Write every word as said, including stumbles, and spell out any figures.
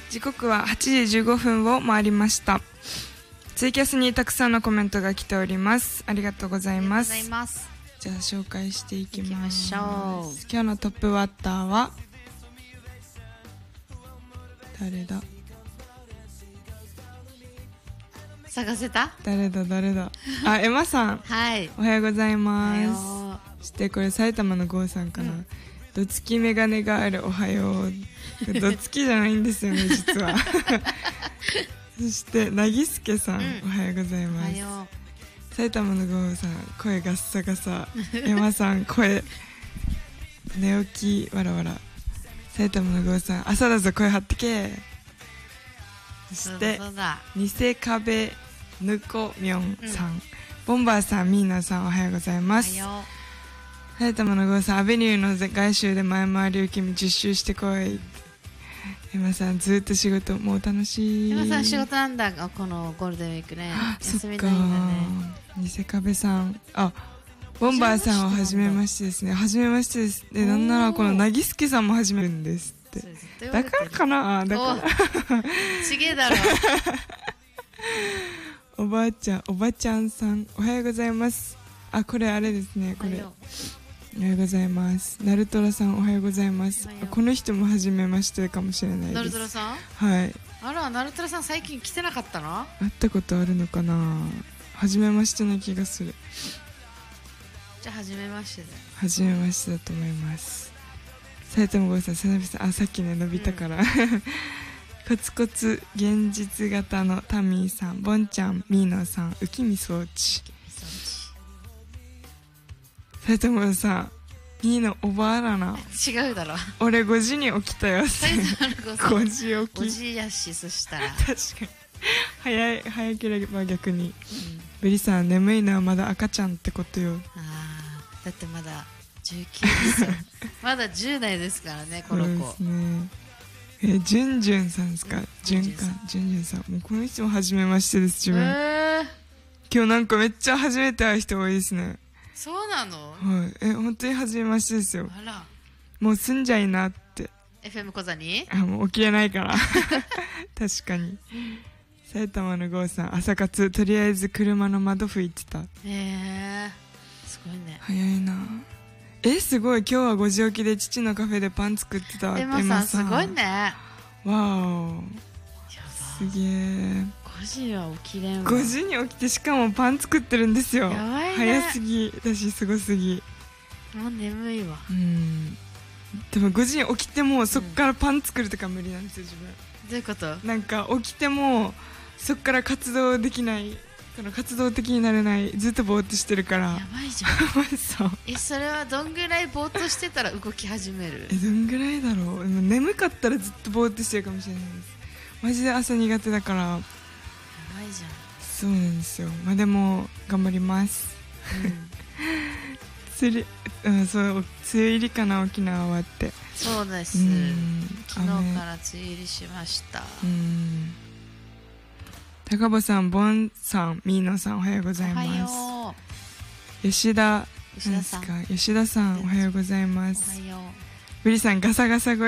時刻ははちじじゅうごふんを回りました。ツイキャスにたくさんのコメントが来ております。ありがとうございます。 ありがとうございます。 じゃあ紹介していきます。 行きましょう。 今日のトップバッターは誰だ探せた？ 誰だ誰だあ、エマさん。 はい、 おはようございおはまよす。そしてこれ埼玉のゴーさんかな、 うん、 どつきメガネがあるおはよう。どつきじゃないんですよね実はそしてなぎすけさん、うん、おはようございます。 おはよう。埼玉のゴーさん声ガッサガサエマさん声寝起きわらわら。埼玉のゴーさん朝だぞ声張ってけ。そして偽壁ぬこみょんさん、うん、ボンバーさん、ミーナさんおはようございます。埼玉のゴーさんアベニューの外周で前回り受け身実習してこい。エマさんずっと仕事もう楽しい。 エマさん仕事なんだこのゴールデンウィークね。休みないんだね。 偽壁さん、あ、ボンバーさんは初めましてですね。初めましてです。でなんならこのなぎすけさんも初めるんですって。だからかな、だからちげえだろおばあちゃん、おばちゃんさんおはようございます。あ、これあれですね、これおはようございます。ナルトラさんおはようございます。この人も初めましてかもしれないです。 ナルトラさん、 はい。 あら、ナルトラさん最近来てなかったの？ 会ったことあるのかな。初めましてな気がする。 じゃあ初めましてだ。 初めましてだと思います。埼玉郷さん、佐々木さん、あ、さっきね伸びたから、うん、コツコツ現実型のタミーさん、ボンちゃん、ミーナさん、浮きみ装置。埼玉郷さん、ミーナおばあらな。 違うだろ。 俺ごじに起きたよ。ごじ起き。 ごじやし、そしたら。 確かに。早い、早ければ逆に。うん、ベリさん、眠いのはまだ赤ちゃんってことよ。 ああ、だってまだじゅうきゅうですよ。まだじゅう代ですからね、この子。 そうですね。えー、じゅんじゅんさんですか。じゅんかん、じゅんじゅんさん。もうこの人も初めましてです、自分。えー、今日なんかめっちゃ初めて会う人多いですね。 そうなの？ はい。え、本当に初めましてですよ。 あら。 もう住んじゃいなって。 エフエム 講座に？ あ、もう起きれないから。確かに。埼玉の郷さん、朝活、とりあえず車の窓拭いてた。へえー、すごいね。 早いな。え、すごい。今日はごじ起きで父のカフェでパン作ってた。 エマさんすごいね。 わーお。すげえ。 ごじは起きれんわ。 ごじに起きてしかもパン作ってるんですよ。 やばいね。 早すぎ。私すごすぎ。 もう眠いわ。 うん。でもごじに起きてもそっからパン作るとか無理なんですよ、自分。 どういうこと？ なんか起きてもそっから活動できない。その活動的になれない。ずっとぼーっとしてるから。 やばいじゃん。 そう。 え、それはどんぐらいぼーっとしてたら動き始める？ え、どんぐらいだろう。眠かったらずっとぼーっとしてるかもしれないです。マジで朝苦手だから。やばいじゃん。 そうなんですよ。まあでも頑張ります。うん、釣り、うん、そう、梅雨入りかな、沖縄はって。 そうです。うん、昨日から梅雨入りしました。うん。 高保さん、ボンさん、ミーノさん、おはようございます。おはよう。吉田、 吉田さん、 吉田さん、おはようございます。 おはよう。 ブリさん、ガサガサ声